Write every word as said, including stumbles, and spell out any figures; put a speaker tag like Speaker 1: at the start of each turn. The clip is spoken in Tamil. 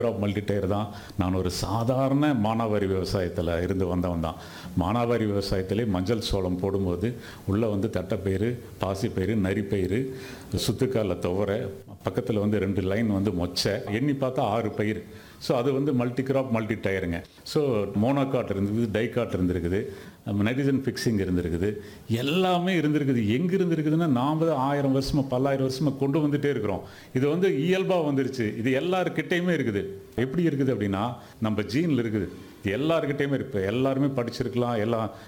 Speaker 1: கிராப் மல்டி டயர் தான். நான் ஒரு சாதாரண மானாவாரி விவசாயத்தில் இருந்து வந்தவன் தான். மானாவாரி விவசாயத்திலே மஞ்சள் சோளம் போடும்போது உள்ளே வந்து தட்டைப்பயிறு, பாசிப்பயிறு, நரிப்பயிறு, சுத்துக்கால துவரை, பக்கத்தில் வந்து ரெண்டு லைன் வந்து மொச்சை, எண்ணி பார்த்தா ஆறு பயிர். ஸோ அது வந்து multi graph multi டயருங்க. So monocot இருந்திருக்குது, டைகாட் இருந்திருக்குது, நைட்ரஜன் ஃபிக்ஸிங் இருந்திருக்குது, எல்லாமே இருந்திருக்குது. எங்கே இருந்திருக்குதுன்னா நாம் தான் ஆயிரம் வருஷமாக பல்லாயிரம் வருஷமாக கொண்டு வந்துகிட்டே இருக்கிறோம். இது வந்து இயல்பாக வந்துருச்சு. இது எல்லாருக்கிட்டேயுமே இருக்குது. எப்படி இருக்குது அப்படின்னா நம்ம ஜீனில் இருக்குது. இது எல்லாருக்கிட்டேயுமே இருக்குது. எல்லாருமே படிச்சிருக்கலாம், எல்லாம்